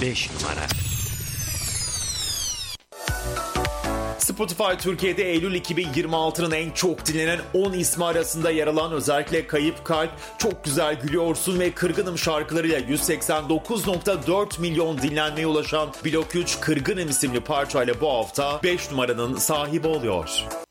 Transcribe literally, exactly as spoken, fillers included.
beş numara. Spotify Türkiye'de Eylül iki bin yirmi altının en çok dinlenen on ismi arasında yer alan özellikle Kayıp Kalp, Çok Güzel Gülüyorsun ve Kırgınım şarkılarıyla yüz seksen dokuz virgül dört milyon dinlenmeye ulaşan Blok üç Kırgınım isimli parçayla bu hafta beş numaranın sahibi oluyor.